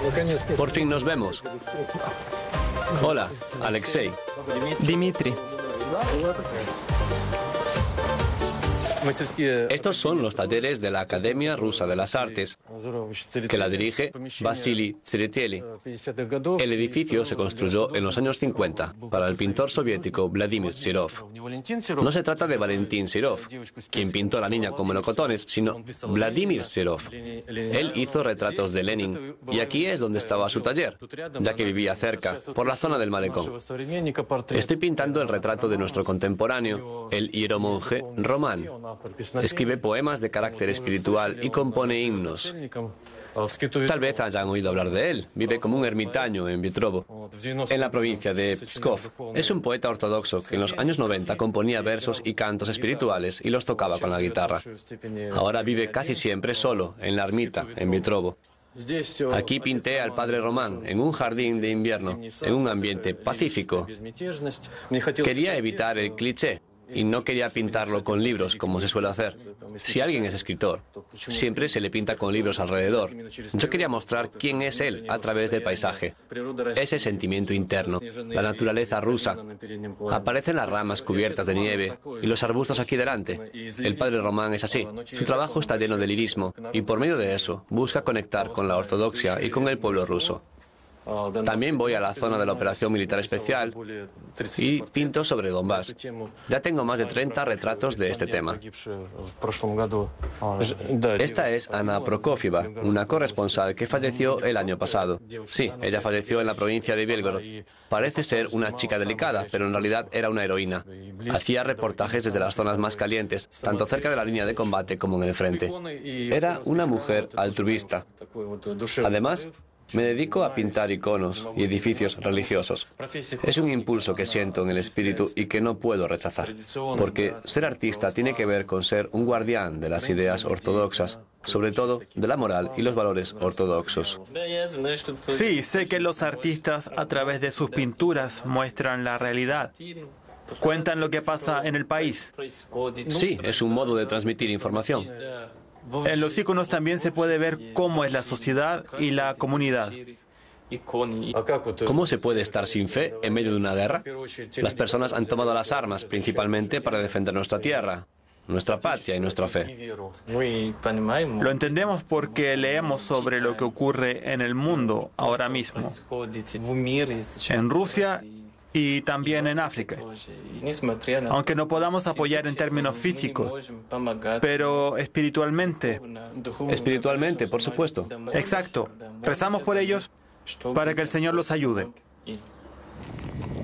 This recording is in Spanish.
Por fin nos vemos. Hola, Alexei. Dmitri. Estos son los talleres de la Academia Rusa de las Artes, que la dirige Vasily Tsereteli. El edificio se construyó en los años 50 para el pintor soviético Vladimir Sirov. No se trata de Valentín Sirov, quien pintó a la niña con melocotones, sino Vladimir Sirov. Él hizo retratos de Lenin, y aquí es donde estaba su taller, ya que vivía cerca, por la zona del malecón. Estoy pintando el retrato de nuestro contemporáneo, el hieromonje Román. Escribe poemas de carácter espiritual y compone himnos. Tal vez hayan oído hablar de él. Vive como un ermitaño en Vietrovo, en la provincia de Pskov. Es un poeta ortodoxo que en los años 90 componía versos y cantos espirituales y los tocaba con la guitarra. Ahora vive casi siempre solo, en la ermita, en Vietrovo. Aquí pinté al padre Román en un jardín de invierno, en un ambiente pacífico. Quería evitar el cliché y no quería pintarlo con libros, como se suele hacer. Si alguien es escritor, siempre se le pinta con libros alrededor. Yo quería mostrar quién es él a través del paisaje. Ese sentimiento interno, la naturaleza rusa. Aparecen las ramas cubiertas de nieve y los arbustos aquí delante. El padre Román es así. Su trabajo está lleno de lirismo y por medio de eso busca conectar con la ortodoxia y con el pueblo ruso. También voy a la zona de la operación militar especial y pinto sobre Donbass. Ya tengo más de 30 retratos de este tema. Esta es Ana Prokofyeva, una corresponsal que falleció el año pasado. Sí, ella falleció en la provincia de Bielgorod. Parece ser una chica delicada, pero en realidad era una heroína. Hacía reportajes desde las zonas más calientes, tanto cerca de la línea de combate como en el frente. Era una mujer altruista. Además, me dedico a pintar iconos y edificios religiosos. Es un impulso que siento en el espíritu y que no puedo rechazar, porque ser artista tiene que ver con ser un guardián de las ideas ortodoxas, sobre todo de la moral y los valores ortodoxos. Sí, sé que los artistas a través de sus pinturas muestran la realidad. Cuentan lo que pasa en el país. Sí, es un modo de transmitir información. En los iconos también se puede ver cómo es la sociedad y la comunidad. ¿Cómo se puede estar sin fe en medio de una guerra? Las personas han tomado las armas principalmente para defender nuestra tierra, nuestra patria y nuestra fe. Lo entendemos porque leemos sobre lo que ocurre en el mundo ahora mismo, en Rusia y también en África. Aunque no podamos apoyar en términos físicos, pero espiritualmente. Espiritualmente, por supuesto. Exacto. Rezamos por ellos para que el Señor los ayude.